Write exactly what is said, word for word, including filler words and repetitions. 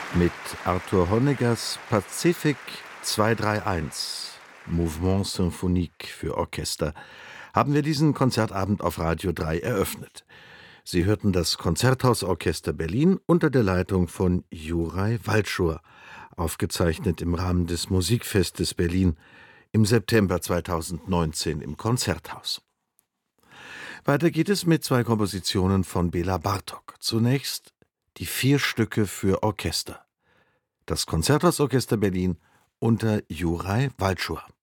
Mit Arthur Honeggers Pazifik zweihundereinunddreißig, Mouvement Symphonique für Orchester, haben wir diesen Konzertabend auf Radio drei eröffnet. Sie hörten das Konzerthausorchester Berlin unter der Leitung von Juraj Walczur, aufgezeichnet im Rahmen des Musikfestes Berlin im September zweitausendneunzehn im Konzerthaus. Weiter geht es mit zwei Kompositionen von Bela Bartok. Zunächst die vier Stücke für Orchester. Das Konzerthausorchester Berlin unter Juraj Walczur.